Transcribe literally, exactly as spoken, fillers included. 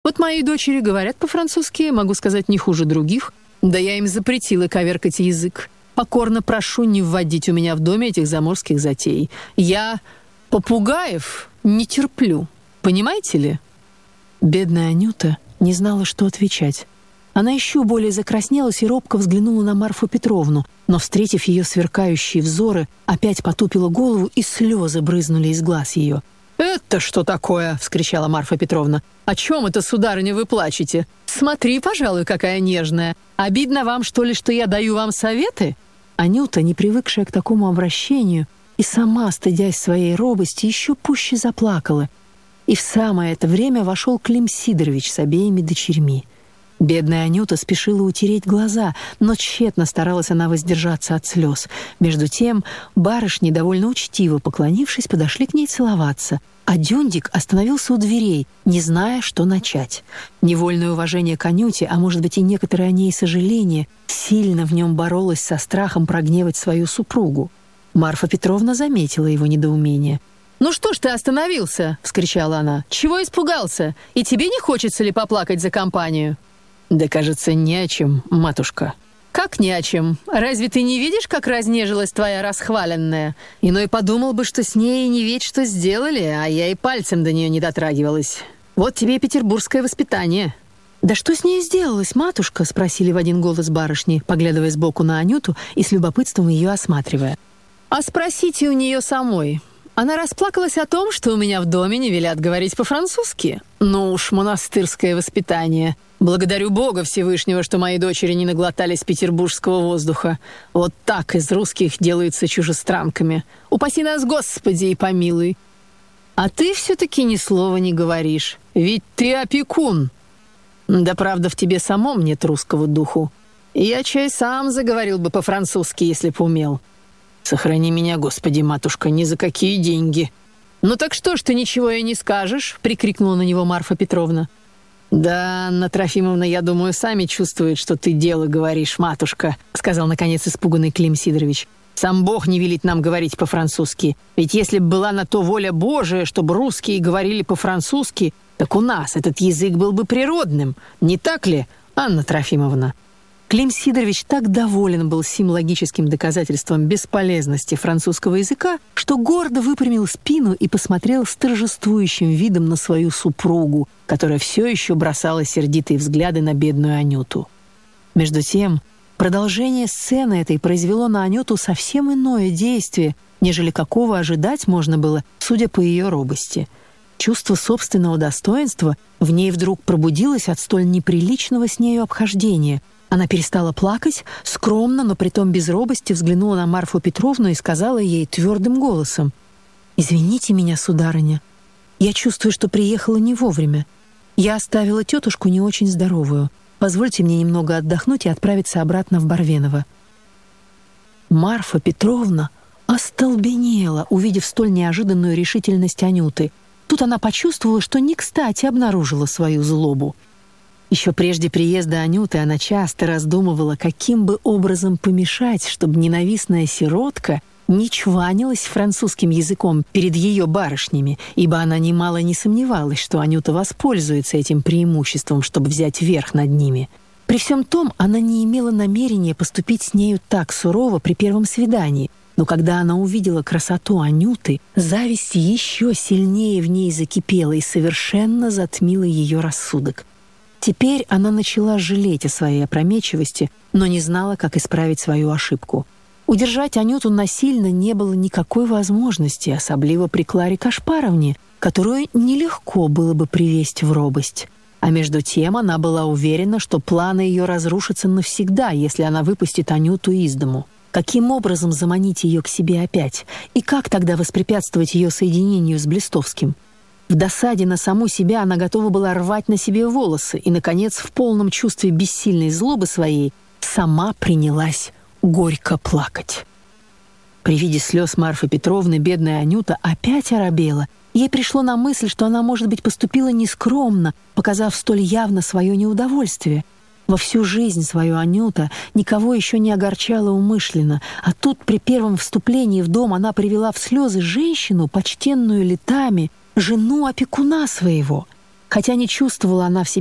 Вот мои дочери говорят по-французски, могу сказать, не хуже других. Да я им запретила коверкать язык. Покорно прошу не вводить у меня в доме этих заморских затей. Я попугаев не терплю, понимаете ли?» Бедная Анюта не знала, что отвечать. Она еще более закраснелась и робко взглянула на Марфу Петровну, но, встретив ее сверкающие взоры, опять потупила голову, и слезы брызнули из глаз ее. «Это что такое?» — вскричала Марфа Петровна. «О чем это, сударыня, вы плачете? Смотри, пожалуй, какая нежная. Обидно вам, что ли, что я даю вам советы?» Анюта, не привыкшая к такому обращению, и сама, стыдясь своей робости, еще пуще заплакала. И в самое это время вошел Клим Сидорович с обеими дочерьми. Бедная Анюта спешила утереть глаза, но тщетно старалась она воздержаться от слез. Между тем барышни, довольно учтиво поклонившись, подошли к ней целоваться, а Дюндик остановился у дверей, не зная, что начать. Невольное уважение к Анюте, а может быть и некоторое о ней сожаление, сильно в нем боролось со страхом прогневать свою супругу. Марфа Петровна заметила его недоумение. «Ну что ж ты остановился?» — вскричала она. «Чего испугался? И тебе не хочется ли поплакать за компанию?» «Да, кажется, не о чем, матушка». «Как не о чем? Разве ты не видишь, как разнежилась твоя расхваленная? Иной подумал бы, что с ней не ведь что сделали, а я и пальцем до нее не дотрагивалась. Вот тебе и петербургское воспитание». «Да что с ней сделалось, матушка?» — спросили в один голос барышни, поглядывая сбоку на Анюту и с любопытством ее осматривая. «А спросите у нее самой. Она расплакалась о том, что у меня в доме не велят говорить по-французски. Ну уж, монастырское воспитание. Благодарю Бога Всевышнего, что мои дочери не наглотались петербургского воздуха. Вот так из русских делаются чужестранками. Упаси нас, Господи, и помилуй. А ты все-таки ни слова не говоришь, ведь ты опекун. Да правда, в тебе самом нет русского духу. Я чай сам заговорил бы по-французски, если б умел». «Сохрани меня, Господи, матушка, ни за какие деньги». «Ну так что ж ты ничего и не скажешь?» — прикрикнула на него Марфа Петровна. «Да, Анна Трофимовна, я думаю, сами чувствует, что ты дело говоришь, матушка», — сказал, наконец, испуганный Клим Сидорович. «Сам Бог не велит нам говорить по-французски. Ведь если б была на то воля Божия, чтобы русские говорили по-французски, так у нас этот язык был бы природным. Не так ли, Анна Трофимовна?» Клим Сидорович так доволен был сим логическим доказательством бесполезности французского языка, что гордо выпрямил спину и посмотрел с торжествующим видом на свою супругу, которая все еще бросала сердитые взгляды на бедную Анюту. Между тем, продолжение сцены этой произвело на Анюту совсем иное действие, нежели какого ожидать можно было, судя по ее робости. Чувство собственного достоинства в ней вдруг пробудилось от столь неприличного с нею обхождения. Она перестала плакать, скромно, но притом без робости взглянула на Марфу Петровну и сказала ей твердым голосом: «Извините меня, сударыня, я чувствую, что приехала не вовремя. Я оставила тетушку не очень здоровую. Позвольте мне немного отдохнуть и отправиться обратно в Барвеново». Марфа Петровна остолбенела, увидев столь неожиданную решительность Анюты. Тут она почувствовала, что не кстати обнаружила свою злобу. Еще прежде приезда Анюты она часто раздумывала, каким бы образом помешать, чтобы ненавистная сиротка не чванилась французским языком перед ее барышнями, ибо она немало не сомневалась, что Анюта воспользуется этим преимуществом, чтобы взять верх над ними. При всем том, она не имела намерения поступить с нею так сурово при первом свидании, но когда она увидела красоту Анюты, зависть еще сильнее в ней закипела и совершенно затмила ее рассудок. Теперь она начала жалеть о своей опрометчивости, но не знала, как исправить свою ошибку. Удержать Анюту насильно не было никакой возможности, особливо при Кларе Кашпаровне, которую нелегко было бы привести в робость. А между тем она была уверена, что планы ее разрушатся навсегда, если она выпустит Анюту из дому. Каким образом заманить ее к себе опять? И как тогда воспрепятствовать ее соединению с Блистовским? В досаде на саму себя она готова была рвать на себе волосы и, наконец, в полном чувстве бессильной злобы своей, сама принялась горько плакать. При виде слез Марфы Петровны бедная Анюта опять оробела. Ей пришло на мысль, что она, может быть, поступила нескромно, показав столь явно свое неудовольствие. Во всю жизнь свою Анюта никого еще не огорчала умышленно, а тут при первом вступлении в дом она привела в слезы женщину, почтенную летами, жену опекуна своего. Хотя не чувствовала она в себе